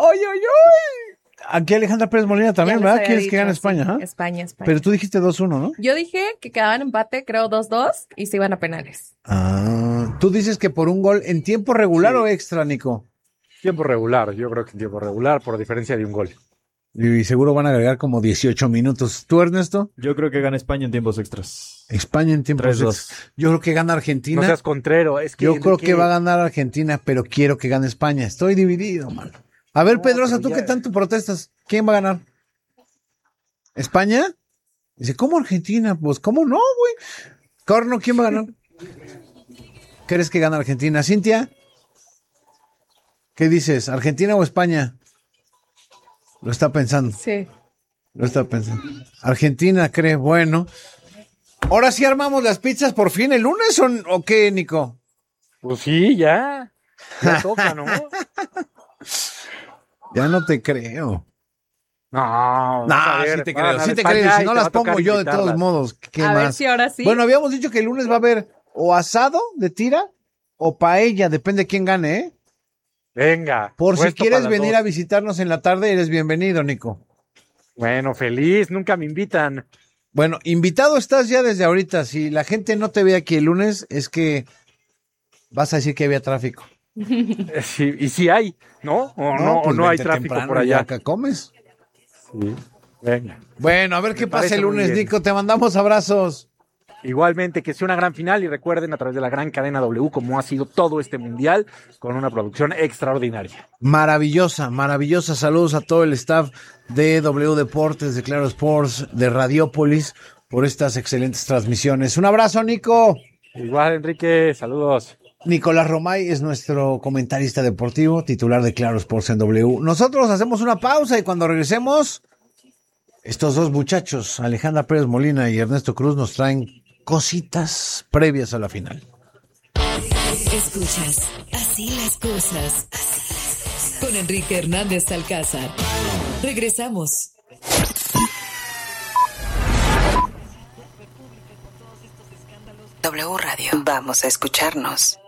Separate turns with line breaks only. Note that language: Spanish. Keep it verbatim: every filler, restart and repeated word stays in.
¡Ay, ay, ay! Aquí Alejandra Pérez Molina también,
Ya les
¿verdad?
había
¿Quieres
dicho,
que gane
sí.
España? ¿eh?
España, España.
Pero tú dijiste dos uno, ¿no?
Yo dije que quedaban empate, creo dos dos, y se iban a penales.
Ah, tú dices que por un gol en tiempo regular
Sí.
o extra, Nico.
Tiempo regular, yo creo que en tiempo regular, por diferencia de un gol.
Y seguro van a agregar como dieciocho minutos. ¿Tú, Ernesto?
Yo creo que gana España en tiempos extras.
España en tiempo
tres dos.
extra. Yo creo que gana Argentina.
No seas contrero, es que...
Yo creo
Enrique,
que va a ganar Argentina, pero quiero que gane España. Estoy dividido, mano. A ver,
No,
Pedrosa,
pero
¿tú
ya-
qué tanto protestas? ¿Quién va a ganar? ¿España? Dice, ¿cómo Argentina? Pues, ¿cómo no, güey? Corno, ¿quién va a ganar? ¿Crees que gana Argentina? ¿Cintia? ¿Qué dices? ¿Argentina o España? Lo está pensando,
Sí.
lo está pensando. Argentina, cree, bueno. Ahora sí armamos las pizzas por fin, ¿el lunes o, o qué, Nico?
Pues sí, ya. Ya toca, ¿no?
Ya no te creo.
No,
No,
a ver,
sí te
van a
creo,
ganar
sí te
España
creo.
y
Si no
te
las
va a tocar
pongo yo de todos
invitarlas.
modos, ¿qué
A
más?
ver si ahora sí.
Bueno, habíamos dicho que el lunes va a haber o asado de tira o paella, depende de quién gane, ¿eh?
Venga.
Por si
puesto
quieres
para las
venir
dos.
a visitarnos en la tarde, eres bienvenido, Nico.
Bueno, feliz, nunca me invitan.
Bueno, invitado estás ya desde ahorita. Si la gente no te ve aquí el lunes, es que vas a decir que había tráfico.
Eh, sí, y si hay, ¿no? O no, o
pues
no hay
vente
tráfico
temprano
por
y
allá.
acá comes.
Sí, venga.
Bueno, a ver
Me
qué pasa
parece
el
muy
lunes,
bien.
Nico. Te mandamos abrazos.
Igualmente, que sea una gran final y recuerden a través de la gran cadena W como ha sido todo este mundial con una producción extraordinaria.
Maravillosa, maravillosa. Saludos a todo el staff de W Deportes, de Claro Sports, de Radiópolis, por estas excelentes transmisiones. Un abrazo, Nico.
Igual, Enrique, saludos.
Nicolás Romay es nuestro comentarista deportivo, titular de Claro Sports en W. Nosotros hacemos una pausa y cuando regresemos, estos dos muchachos, Alejandra Pérez Molina y Ernesto Cruz, nos traen cositas previas a la final.
Escuchas Así las cosas. Con Enrique Hernández Alcázar. Regresamos. W Radio. Vamos a escucharnos.